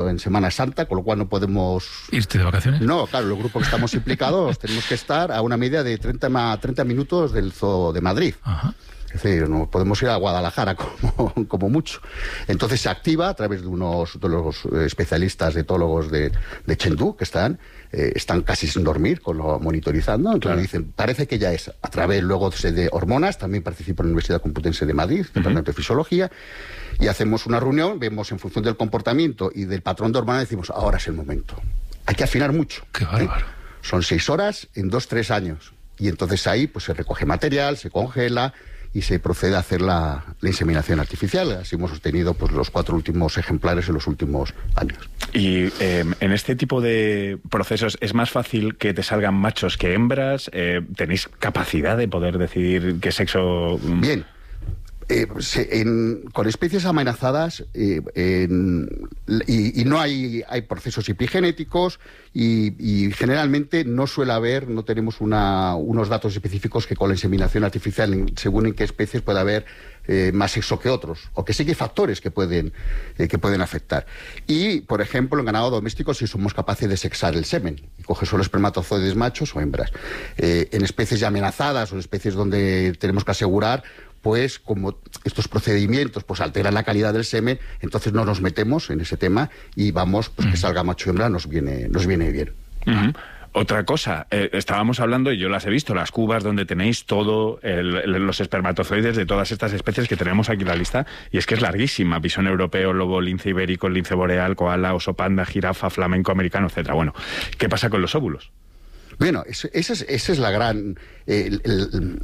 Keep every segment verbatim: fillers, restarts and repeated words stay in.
en Semana Santa, con lo cual no podemos... ¿Irte de vacaciones? No, claro, los grupos que estamos implicados tenemos que estar a una media de treinta, treinta minutos del Zoo de Madrid. Ajá. Es decir, no podemos ir a Guadalajara como, como mucho. Entonces se activa a través de unos de los especialistas etólogos de, de Chengdu, que están, eh, están casi sin dormir, con lo monitorizando. Entonces claro. dicen, parece que ya es. A través luego de hormonas, también participo en la Universidad Complutense de Madrid, Departamento uh-huh. de Fisiología, y hacemos una reunión, vemos en función del comportamiento y del patrón de hormonas, decimos, ahora es el momento. Hay que afinar mucho. Qué bárbaro. ¿eh? Son seis horas en dos, tres años. Y entonces ahí pues se recoge material, se congela y se procede a hacer la, la inseminación artificial. Así hemos obtenido pues, los cuatro últimos ejemplares en los últimos años. Y eh, en este tipo de procesos es más fácil que te salgan machos que hembras. Eh, ¿Tenéis capacidad de poder decidir qué sexo...? Bien. Eh, se, en, con especies amenazadas eh, en, y, y no hay, hay procesos epigenéticos y, y generalmente no suele haber, no tenemos una, unos datos específicos que con la inseminación artificial, según en qué especies puede haber eh, más sexo que otros, o que sí que hay factores que pueden, eh, que pueden afectar. Y, por ejemplo, en ganado doméstico sí somos capaces de sexar el semen y coger solo espermatozoides machos o hembras. Eh, en especies ya amenazadas o en especies donde tenemos que asegurar, pues como estos procedimientos pues alteran la calidad del semen, entonces no nos metemos en ese tema y vamos, pues uh-huh. que salga macho o hembra nos viene, nos viene bien. Uh-huh. Otra cosa, eh, estábamos hablando, y yo las he visto, las cubas donde tenéis todo el, el, los espermatozoides de todas estas especies que tenemos aquí en la lista, y es que es larguísima: bisón europeo, lobo, lince ibérico, lince boreal, koala, oso panda, jirafa, flamenco americano, etcétera. Bueno, ¿qué pasa con los óvulos? Bueno, esa es, ese es la gran, eh, el, el,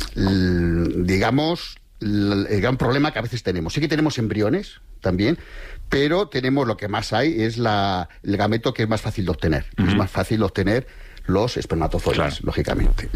el, digamos... el gran problema que a veces tenemos. Sí que tenemos embriones también, pero tenemos lo que más hay es la, el gameto que es más fácil de obtener. Uh-huh. Es más fácil obtener los espermatozoides, claro. lógicamente.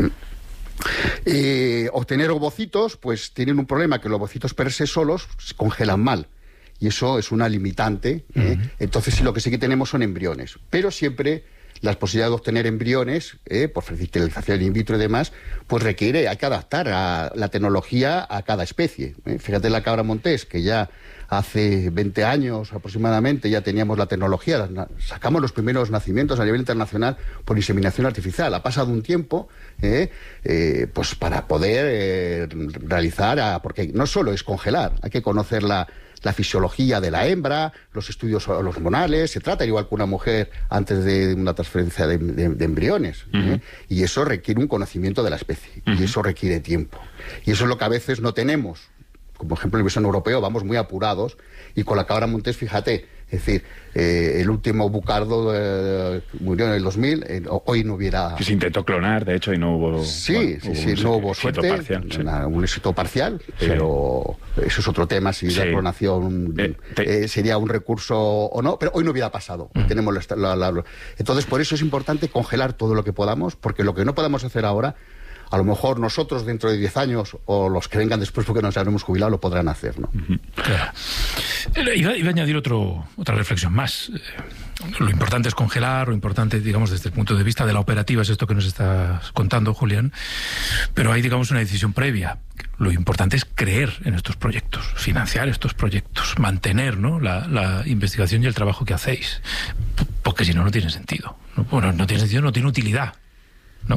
Eh, obtener ovocitos, pues tienen un problema, que los ovocitos per se solos se congelan mal. Y eso es una limitante. Uh-huh. ¿eh? Entonces sí, lo que sí que tenemos son embriones. Pero siempre... las posibilidades de obtener embriones, eh, por fertilización in vitro y demás, pues requiere, hay que adaptar a la tecnología a cada especie. ¿eh? Fíjate la cabra montés, que ya hace veinte años aproximadamente ya teníamos la tecnología, sacamos los primeros nacimientos a nivel internacional por inseminación artificial. Ha pasado un tiempo eh, eh, pues para poder eh, realizar, a, porque no solo es congelar, hay que conocer la... la fisiología de la hembra, los estudios hormonales, se trata igual que una mujer antes de una transferencia de, de, de embriones. Uh-huh. ¿eh? Y eso requiere un conocimiento de la especie, uh-huh. y eso requiere tiempo. Y eso es lo que a veces no tenemos. Como ejemplo, en el bisón europeo vamos muy apurados, y con la cabra montés, fíjate, es decir, eh, el último bucardo eh, murió en el dos mil, eh, hoy no hubiera... Que se intentó clonar, de hecho, y no hubo... Sí, bueno, sí, hubo sí, un no hubo suerte, parcial, sí. una, un éxito parcial, pero sí. eso es otro tema, si sí. la clonación eh, te... eh, sería un recurso o no, pero hoy no hubiera pasado. Uh-huh. Tenemos la, la, la... Entonces, por eso es importante congelar todo lo que podamos, porque lo que no podamos hacer ahora, a lo mejor nosotros dentro de diez años o los que vengan después porque nos habremos jubilado lo podrán hacer, ¿no? Uh-huh. Claro. Iba, iba a añadir otro, otra reflexión más. Lo importante es congelar, lo importante, digamos, desde el punto de vista de la operativa, es esto que nos estás contando, Julián, pero hay, digamos, una decisión previa. Lo importante es creer en estos proyectos, financiar estos proyectos, mantener, ¿no?, la, la investigación y el trabajo que hacéis, porque si no, no tiene sentido. ¿no? Bueno, no tiene sentido, no tiene utilidad. ¿No?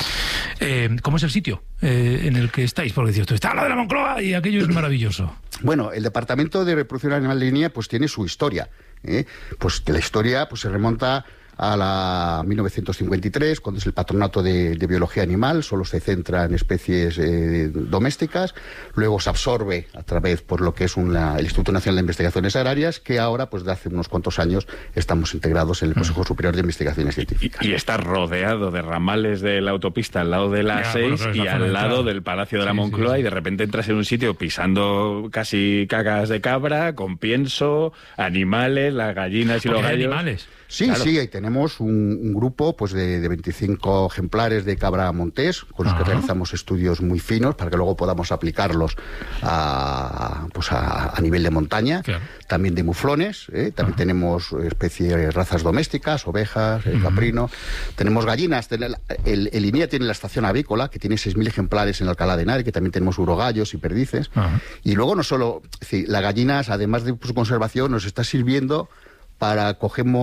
Eh, ¿Cómo es el sitio eh, en el que estáis? Porque decís, está la de la Moncloa y aquello es maravilloso. Bueno, el Departamento de Reproducción Animal de Línea pues tiene su historia. ¿eh? Pues que la historia pues se remonta a la mil novecientos cincuenta y tres, cuando es el Patronato de, de Biología Animal, solo se centra en especies eh, domésticas, luego se absorbe a través por lo que es una, el Instituto Nacional de Investigaciones Agrarias, que ahora, pues de hace unos cuantos años, estamos integrados en el Consejo Superior de Investigaciones Científicas. Y, y está rodeado de ramales de la autopista al lado de la ya, seis bueno, y al lado del Palacio de la sí, Moncloa, sí, sí. y de repente entras en un sitio pisando casi cacas de cabra, con pienso, animales, las gallinas y los gallos. Animales. Sí, claro. sí, ahí tenemos un, un grupo pues de, de veinticinco ejemplares de cabra montés, con los Ajá. que realizamos estudios muy finos para que luego podamos aplicarlos a, pues a, a nivel de montaña. Claro. También de muflones, ¿eh? también Ajá. tenemos especies, razas domésticas, ovejas, el caprino. Tenemos gallinas, el, el, el INEA tiene la estación avícola, que tiene seis mil ejemplares en Alcalá de Henares, que también tenemos urogallos y perdices. Ajá. Y luego no solo, es decir, las gallinas, además de su conservación, nos está sirviendo para cogemos